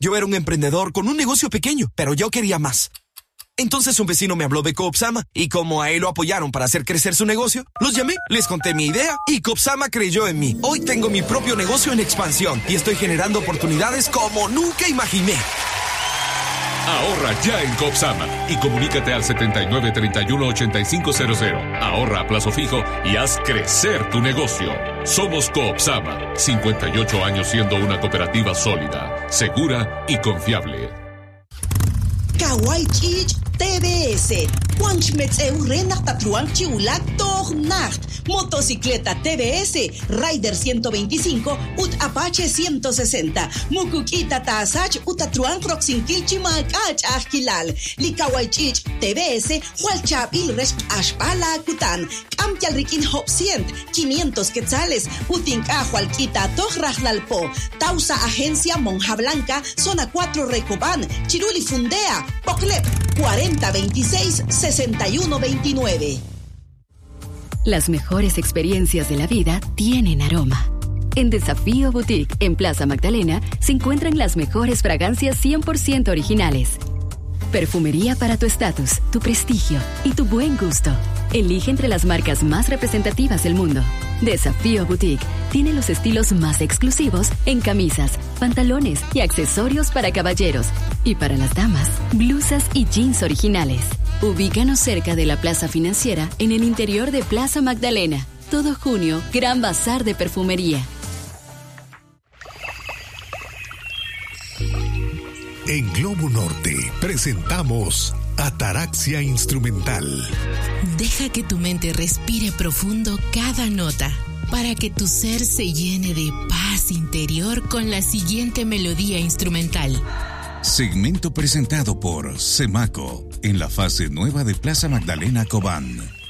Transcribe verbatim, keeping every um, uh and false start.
Yo era un emprendedor con un negocio pequeño, pero yo quería más. Entonces un vecino me habló de Coopsama y como a él lo apoyaron para hacer crecer su negocio, los llamé, les conté mi idea y Coopsama creyó en mí. Hoy tengo mi propio negocio en expansión y estoy generando oportunidades como nunca imaginé. Ahorra ya en Coopsama y comunícate al setenta y nueve, treinta y uno, ochenta y cinco cero cero. Ahorra a plazo fijo y haz crecer tu negocio. Somos Coopsama, cincuenta y ocho años siendo una cooperativa sólida, segura y confiable. Kawai Chich T V S. Wanchmets Eurenak Tatruan Chiulak Tornacht. Motocicleta T V S. Rider ciento veinticinco. Ut Apache ciento sesenta. Mukukita Tasach. Utatruan Proxinkilchimak Ach Ajkilal. Likawai Chich T V S. Hualchap Ilresh Ashpala Kutan. Kamtial Rikin Hop cien. quinientos quetzales. Utink Ahualquita Tojrajlalpo. Tausa Agencia Monja Blanca. Zona cuatro Recoban. Chiruli Fundea. Poclep cuarenta veintiséis sesenta y uno veintinueve. Las mejores experiencias de la vida tienen aroma. En Desafío Boutique, en Plaza Magdalena, se encuentran las mejores fragancias cien por ciento originales. Perfumería para tu estatus, tu prestigio y tu buen gusto. Elige entre las marcas más representativas del mundo. Desafío Boutique tiene los estilos más exclusivos en camisas, pantalones y accesorios para caballeros. Y para las damas, blusas y jeans originales. Ubícanos cerca de la Plaza Financiera en el interior de Plaza Magdalena. Todo junio, gran bazar de perfumería. En Globo Norte presentamos Ataraxia Instrumental. Deja que tu mente respire profundo cada nota para que tu ser se llene de paz interior con la siguiente melodía instrumental. Segmento presentado por Semaco en la fase nueva de Plaza Magdalena Cobán.